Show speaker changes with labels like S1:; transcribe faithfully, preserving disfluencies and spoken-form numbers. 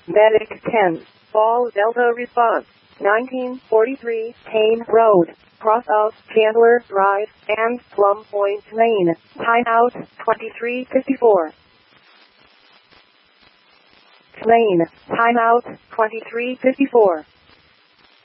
S1: Medic ten, Ball Delta response, nineteen forty-three Payne Road, cross of Chandler Drive and Plum Point Lane, timeout twenty-three fifty-four. Lane, timeout twenty-three fifty-four.